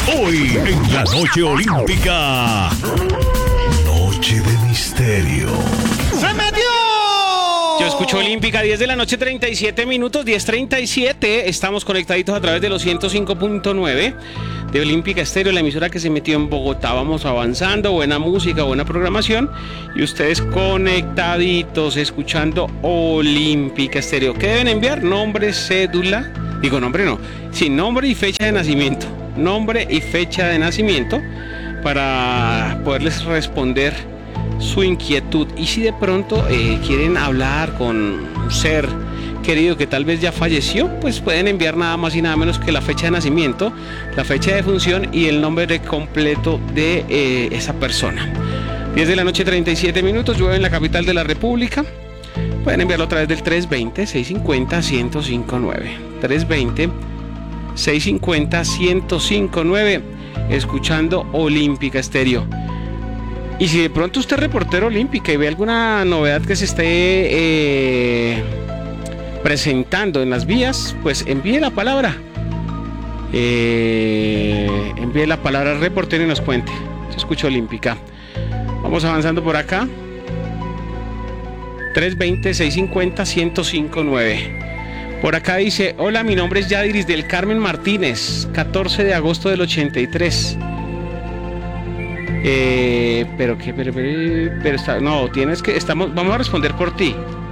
Hoy en la Noche Olímpica. Noche de misterio. ¡Se metió! Yo escucho Olímpica, 10 de la noche, 37 minutos, 10:37. Estamos conectaditos a través de los 105.9 de Olímpica Estéreo, la emisora que se metió en Bogotá. Vamos avanzando, buena música, buena programación. Y ustedes conectaditos, escuchando Olímpica Estéreo. ¿Qué deben enviar? Nombre, cédula. Digo, nombre no. Sí, nombre y fecha de nacimiento. Nombre y fecha de nacimiento para poderles responder su inquietud. Y si de pronto quieren hablar con un ser querido que tal vez ya falleció, pues pueden enviar nada más y nada menos que la fecha de nacimiento, la fecha de defunción y el nombre completo de esa persona. 10 de la noche, 37 minutos, llueve en la capital de la República. Pueden enviarlo a través del 320-650-1059. 320-650-1059, escuchando Olímpica Estéreo. Y si de pronto usted es reportero Olímpica y ve alguna novedad que se esté presentando en las vías, pues envíe la palabra. Envíe la palabra al reportero y nos cuente. Se escucha Olímpica. Vamos avanzando por acá. 320-650-1059. Por acá dice: hola, mi nombre es Yadiris del Carmen Martínez, 14 de agosto del 83. Pero está, no, tienes que, vamos a responder por ti.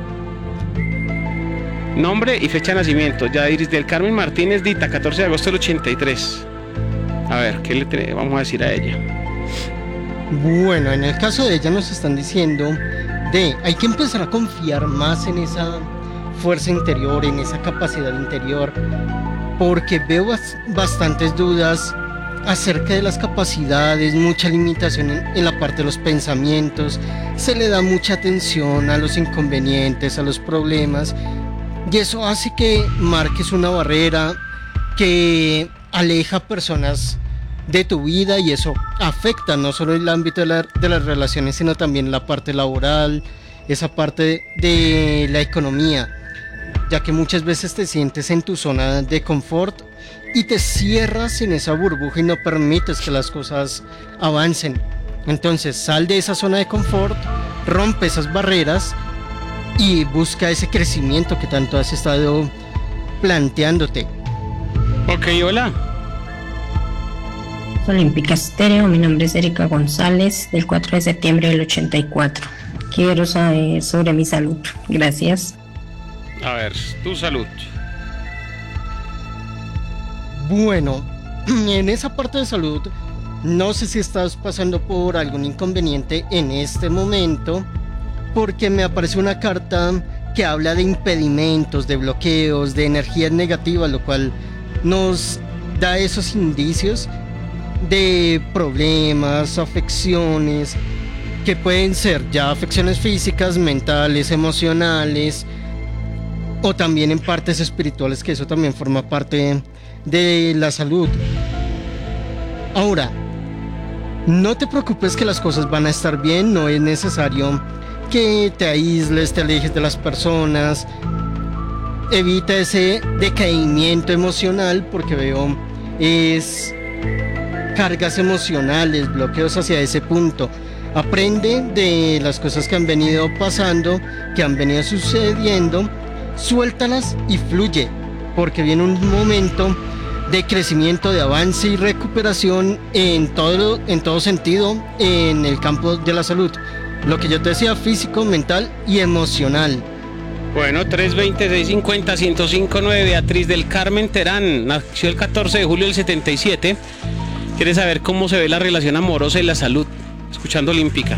Nombre y fecha de nacimiento: Yadiris del Carmen Martínez Dita, 14 de agosto del 83. A ver, ¿qué le vamos a decir a ella? Bueno, en el caso de ella nos están diciendo hay que empezar a confiar más en esa fuerza interior, en esa capacidad interior, porque veo bastantes dudas acerca de las capacidades, mucha limitación en la parte de los pensamientos, se le da mucha atención a los inconvenientes, a los problemas, y eso hace que marques una barrera que aleja personas de tu vida, y eso afecta no solo el ámbito de las relaciones, sino también la parte laboral, esa parte de la economía, ya que muchas veces te sientes en tu zona de confort y te cierras en esa burbuja y no permites que las cosas avancen. Entonces sal de esa zona de confort, rompe esas barreras y busca ese crecimiento que tanto has estado planteándote. Ok, hola. Olímpica Estéreo, mi nombre es Erika González, del 4 de septiembre del 84. Quiero saber sobre mi salud. Gracias. A ver, tu salud. Bueno, en esa parte de salud, no sé si estás pasando por algún inconveniente en este momento, porque me aparece una carta que habla de impedimentos, de bloqueos, de energías negativas, lo cual nos da esos indicios de problemas, afecciones, que pueden ser ya afecciones físicas, mentales, emocionales, o también en partes espirituales, que eso también forma parte de la salud. Ahora, no te preocupes, que las cosas van a estar bien, no es necesario que te aísles, te alejes de las personas, evita ese decaimiento emocional, porque veo cargas emocionales, bloqueos hacia ese punto. Aprende de las cosas que han venido pasando, que han venido sucediendo, suéltalas y fluye, porque viene un momento de crecimiento, de avance y recuperación en todo sentido en el campo de la salud. Lo que yo te decía, físico, mental y emocional. Bueno, 320-650-1059, Beatriz del Carmen Terán, nació el 14 de julio del 77. Quiere saber cómo se ve la relación amorosa y la salud, escuchando Olímpica.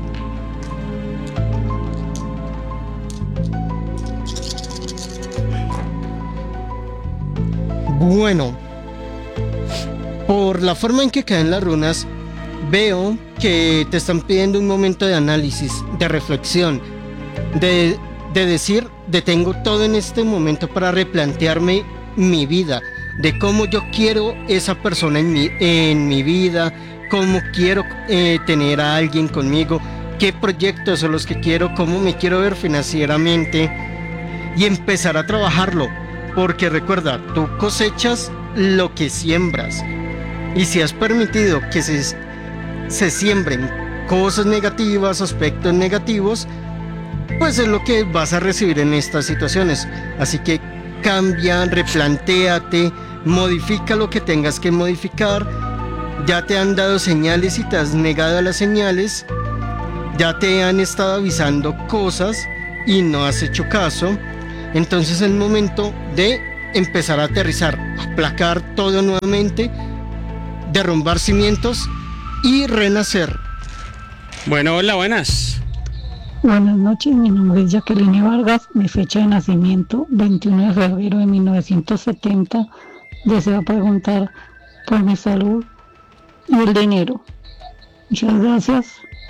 Bueno, por la forma en que caen las runas, veo que te están pidiendo un momento de análisis, de reflexión, de decir, detengo todo en este momento para replantearme mi vida, de cómo yo quiero esa persona en mi vida, cómo quiero tener a alguien conmigo, qué proyectos son los que quiero, cómo me quiero ver financieramente, y empezar a trabajarlo, porque recuerda, tú cosechas lo que siembras. Y si has permitido que se siembren cosas negativas, aspectos negativos, pues es lo que vas a recibir en estas situaciones. Así que cambia, replantéate, modifica lo que tengas que modificar. Ya te han dado señales y te has negado a las señales. Ya te han estado avisando cosas y no has hecho caso. Entonces es el momento de empezar a aterrizar, aplacar todo nuevamente, derrumbar cimientos y renacer. Bueno, hola, buenas. Buenas noches, mi nombre es Jacqueline Vargas, mi fecha de nacimiento 21 de febrero de 1970. Deseo preguntar por mi salud y el dinero. Muchas gracias.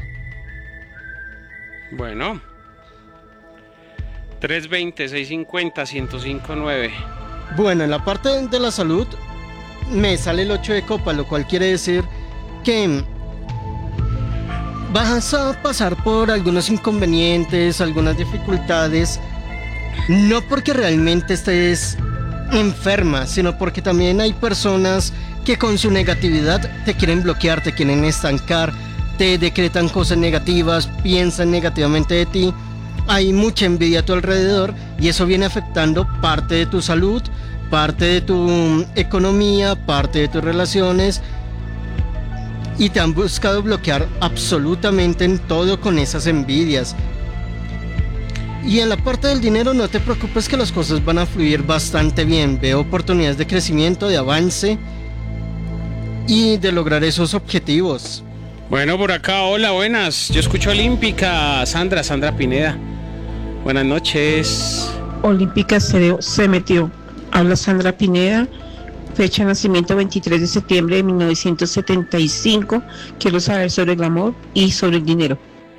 Bueno. 320-650-1059. Bueno, en la parte de la salud me sale el 8 de copas, lo cual quiere decir que vas a pasar por algunos inconvenientes, algunas dificultades, no porque realmente estés enferma, sino porque también hay personas que con su negatividad te quieren bloquear, te quieren estancar, te decretan cosas negativas, piensan negativamente de ti. Hay mucha envidia a tu alrededor y eso viene afectando parte de tu salud, parte de tu economía, parte de tus relaciones, y te han buscado bloquear absolutamente en todo con esas envidias. Y en la parte del dinero no te preocupes, que las cosas van a fluir bastante bien. Veo oportunidades de crecimiento, de avance y de lograr esos objetivos. Bueno, por acá, hola, buenas. Yo escucho Olímpica, Sandra Pineda. Buenas noches. Olímpica Estéreo se metió. Habla Sandra Pineda, fecha de nacimiento 23 de septiembre de 1975. Quiero saber sobre el amor y sobre el dinero.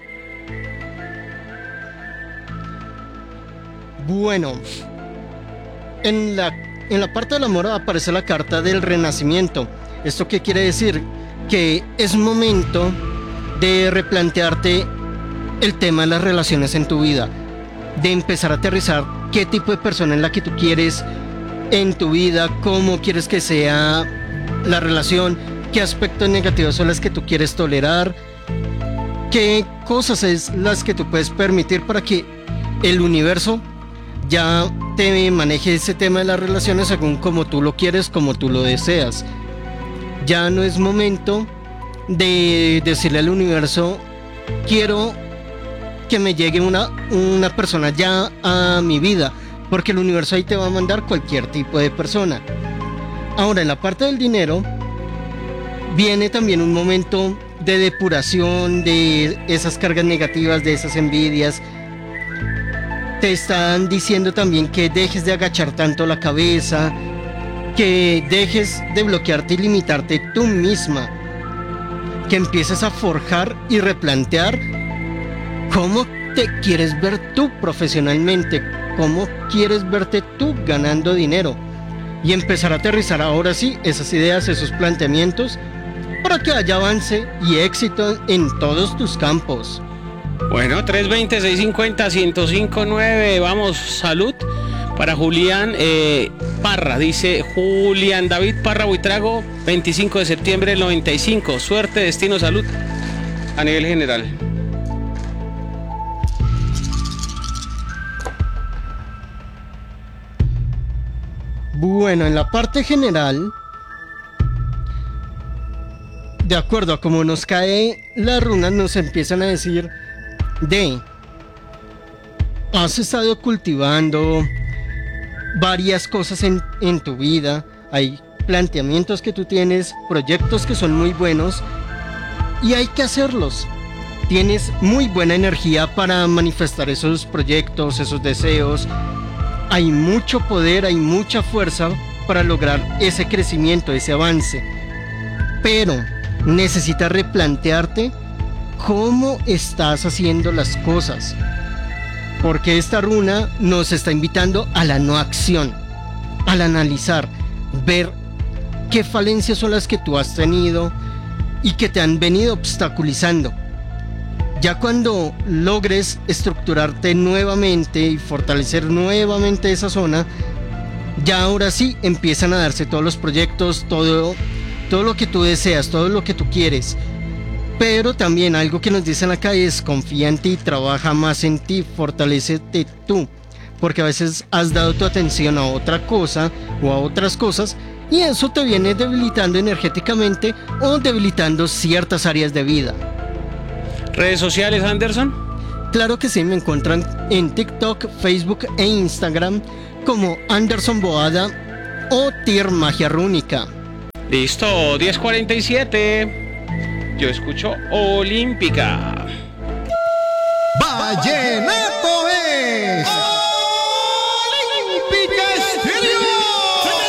Bueno, en la parte del amor aparece la carta del renacimiento. ¿Esto qué quiere decir? Que es momento de replantearte el tema de las relaciones en tu vida, de empezar a aterrizar qué tipo de persona es la que tú quieres en tu vida, cómo quieres que sea la relación, qué aspectos negativos son las que tú quieres tolerar, qué cosas es las que tú puedes permitir para que el universo ya te maneje ese tema de las relaciones según como tú lo quieres, como tú lo deseas. Ya no es momento de decirle al universo, quiero que me llegue una persona ya a mi vida, porque el universo ahí te va a mandar cualquier tipo de persona. Ahora, en la parte del dinero viene también un momento de depuración de esas cargas negativas, de esas envidias. Te están diciendo también que dejes de agachar tanto la cabeza, que dejes de bloquearte y limitarte tú misma, que empieces a forjar y replantear cómo te quieres ver tú profesionalmente, cómo quieres verte tú ganando dinero, y empezar a aterrizar ahora sí esas ideas, esos planteamientos, para que haya avance y éxito en todos tus campos. Bueno, 320-650-1059. Vamos, salud para Julián Parra. Dice Julián David Parra Buitrago, 25 de septiembre del 95. Suerte, destino, salud a nivel general. Bueno, en la parte general, de acuerdo a cómo nos cae las runas, nos empiezan a decir has estado cultivando varias cosas en tu vida, hay planteamientos que tú tienes, proyectos que son muy buenos y hay que hacerlos. Tienes muy buena energía para manifestar esos proyectos, esos deseos. Hay mucho poder, hay mucha fuerza para lograr ese crecimiento, ese avance. Pero necesitas replantearte cómo estás haciendo las cosas. Porque esta runa nos está invitando a la no acción, al analizar, ver qué falencias son las que tú has tenido y que te han venido obstaculizando. Ya cuando logres estructurarte nuevamente y fortalecer nuevamente esa zona, ya ahora sí empiezan a darse todos los proyectos, todo todo lo que tú deseas, todo lo que tú quieres. Pero también algo que nos dicen acá es: confía en ti, trabaja más en ti, fortalécete tú. Porque a veces has dado tu atención a otra cosa o a otras cosas y eso te viene debilitando energéticamente o debilitando ciertas áreas de vida. ¿Redes sociales, Anderson? Claro que sí, me encuentran en TikTok, Facebook e Instagram como Anderson Boada o Tier Magia Rúnica. Listo, 10:47. Yo escucho Olímpica. Vallenato